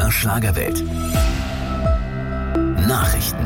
MDR Schlagerwelt. Nachrichten.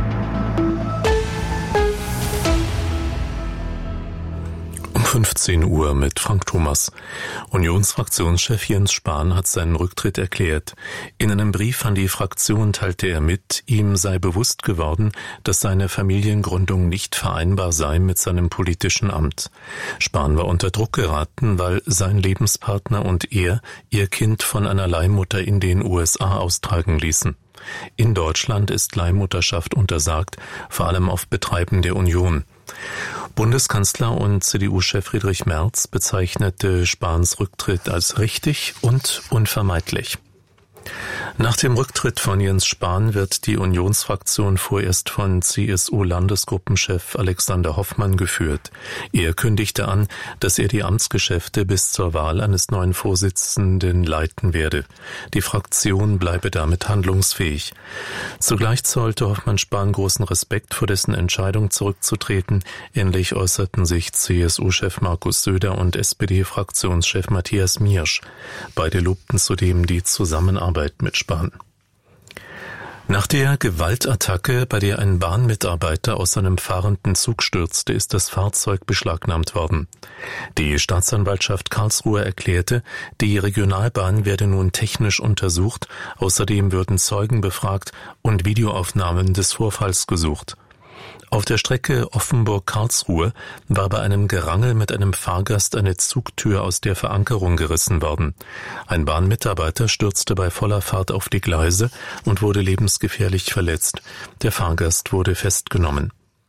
Um 15 Uhr mit Frank Thomas. Unionsfraktionschef Jens Spahn hat seinen Rücktritt erklärt. In einem Brief an die Fraktion teilte er mit, ihm sei bewusst geworden, dass seine Familiengründung nicht vereinbar sei mit seinem politischen Amt. Spahn war unter Druck geraten, weil sein Lebenspartner und er ihr Kind von einer Leihmutter in den USA austragen ließen. In Deutschland ist Leihmutterschaft untersagt, vor allem auf Betreiben der Union. Bundeskanzler und CDU-Chef Friedrich Merz bezeichnete Spahns Rücktritt als richtig und unvermeidlich. Nach dem Rücktritt von Jens Spahn wird die Unionsfraktion vorerst von CSU-Landesgruppenchef Alexander Hoffmann geführt. Er kündigte an, dass er die Amtsgeschäfte bis zur Wahl eines neuen Vorsitzenden leiten werde. Die Fraktion bleibe damit handlungsfähig. Zugleich zollte Hoffmann Spahn großen Respekt vor dessen Entscheidung zurückzutreten. Ähnlich äußerten sich CSU-Chef Markus Söder und SPD-Fraktionschef Matthias Miersch. Beide lobten zudem die Zusammenarbeit mit Spahn. Nach der Gewaltattacke, bei der ein Bahnmitarbeiter aus seinem fahrenden Zug stürzte, ist das Fahrzeug beschlagnahmt worden. Die Staatsanwaltschaft Karlsruhe erklärte, die Regionalbahn werde nun technisch untersucht, außerdem würden Zeugen befragt und Videoaufnahmen des Vorfalls gesucht. Auf der Strecke Offenburg-Karlsruhe war bei einem Gerangel mit einem Fahrgast eine Zugtür aus der Verankerung gerissen worden. Ein Bahnmitarbeiter stürzte bei voller Fahrt auf die Gleise und wurde lebensgefährlich verletzt. Der Fahrgast wurde festgenommen.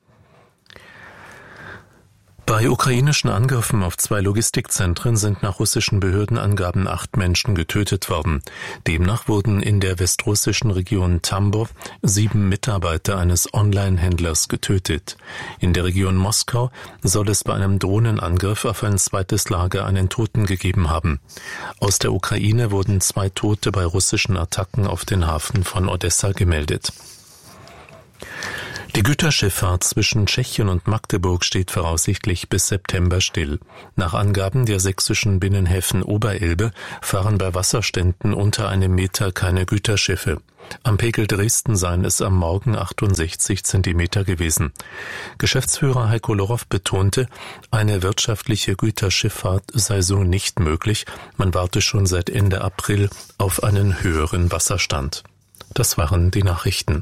Bei ukrainischen Angriffen auf 2 Logistikzentren sind nach russischen Behördenangaben 8 Menschen getötet worden. Demnach wurden in der westrussischen Region Tambov 7 Mitarbeiter eines Online-Händlers getötet. In der Region Moskau soll es bei einem Drohnenangriff auf ein zweites Lager einen Toten gegeben haben. Aus der Ukraine wurden 2 Tote bei russischen Attacken auf den Hafen von Odessa gemeldet. Die Güterschifffahrt zwischen Tschechien und Magdeburg steht voraussichtlich bis September still. Nach Angaben der sächsischen Binnenhäfen Oberelbe fahren bei Wasserständen unter 1 Meter keine Güterschiffe. Am Pegel Dresden seien es am Morgen 68 Zentimeter gewesen. Geschäftsführer Heiko Lorow betonte, eine wirtschaftliche Güterschifffahrt sei so nicht möglich. Man warte schon seit Ende April auf einen höheren Wasserstand. Das waren die Nachrichten.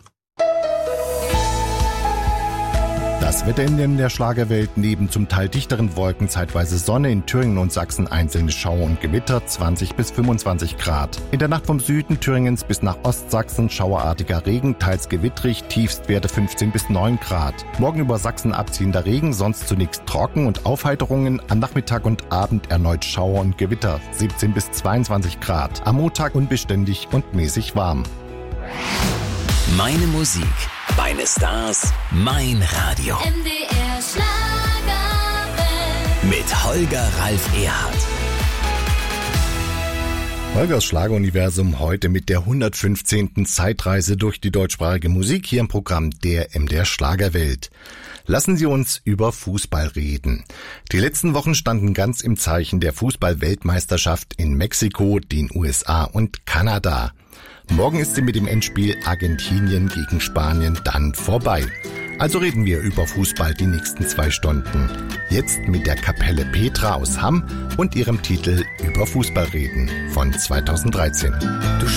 Das Wetter in der Schlagerwelt: neben zum Teil dichteren Wolken zeitweise Sonne, in Thüringen und Sachsen einzelne Schauer und Gewitter, 20 bis 25 Grad. In der Nacht vom Süden Thüringens bis nach Ostsachsen schauerartiger Regen, teils gewittrig, Tiefstwerte 15 bis 9 Grad. Morgen über Sachsen abziehender Regen, sonst zunächst trocken und Aufheiterungen, am Nachmittag und Abend erneut Schauer und Gewitter, 17 bis 22 Grad. Am Montag unbeständig und mäßig warm. Meine Musik, meine Stars, mein Radio. MDR Schlagerwelt. Mit Holger Ralf Erhardt. Holgers Schlageruniversum heute mit der 115. Zeitreise durch die deutschsprachige Musik hier im Programm der MDR Schlagerwelt. Lassen Sie uns über Fußball reden. Die letzten Wochen standen ganz im Zeichen der Fußball-Weltmeisterschaft in Mexiko, den USA und Kanada. Morgen ist sie mit dem Endspiel Argentinien gegen Spanien dann vorbei. Also reden wir über Fußball die nächsten 2 Stunden. Jetzt mit der Kapelle Petra aus Hamm und ihrem Titel Über Fußball reden von 2013.